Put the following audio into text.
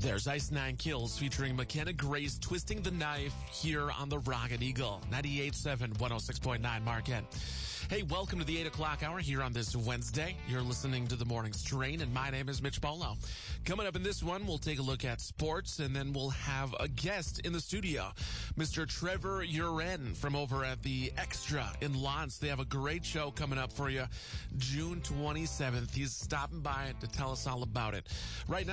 There's Ice Nine Kills featuring McKenna Grace twisting the knife here on the Rocket Eagle. 98.7, 106.9 Marquette. Hey, welcome to the 8 o'clock hour here on this Wednesday. You're listening to The Morning Strain, and my name is Mitch Polo. Coming up in this one, we'll take a look at sports, and then we'll have a guest in the studio, Mr. Trevor Uren from over at the Extra in Lawrence. They have a great show coming up for you June 27th. He's stopping by to tell us all about it. Right now,